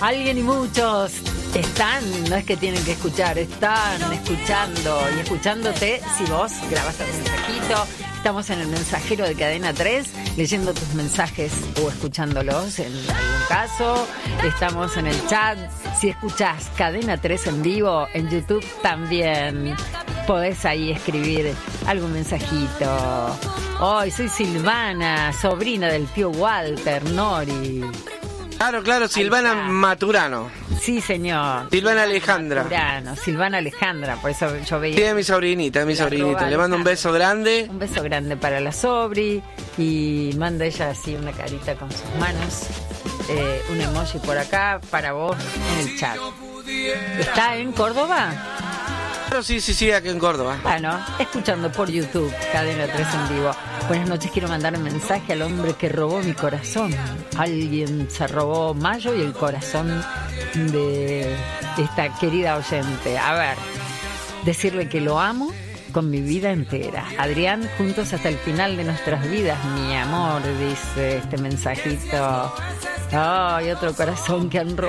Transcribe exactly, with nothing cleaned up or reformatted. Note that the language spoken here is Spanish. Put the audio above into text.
Alguien y muchos están, no es que tienen que escuchar, están escuchando y escuchándote si vos grabas algún mensajito. Estamos en el mensajero de Cadena tres, leyendo tus mensajes o escuchándolos en algún caso. Estamos en el chat. Si escuchás Cadena tres en vivo, en YouTube también podés ahí escribir algún mensajito. Hoy soy Silvana, sobrina del tío Walter Nori. Claro, claro, Silvana Maturano. Sí, señor. Silvana Alejandra. Maturano, Silvana Alejandra, por eso yo veía. Sí, es mi sobrinita, es mi sobrinita. Le mando un beso grande. Un beso grande para la sobri. Y manda ella así una carita con sus manos. Eh, un emoji por acá para vos en el chat. ¿Está en Córdoba? Claro, sí, sí, sí, aquí en Córdoba. Bueno, escuchando por YouTube, Cadena tres en vivo. Buenas noches, quiero mandar un mensaje al hombre que robó mi corazón. Alguien se robó Mayo y el corazón de esta querida oyente. A ver, decirle que lo amo con mi vida entera. Adrián, juntos hasta el final de nuestras vidas, mi amor, dice este mensajito. Ay, otro corazón que han robado.